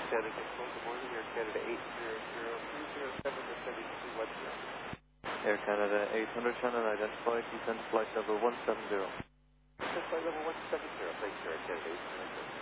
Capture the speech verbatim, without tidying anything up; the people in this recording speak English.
Canada Control, good morning. Air Canada eight zero zero three zero seven to seven two one zero. Air Canada eight hundred, Shannon identified, descend flight level one seven zero. Descend flight level one seven zero, thanks, Air Canada eight zero zero.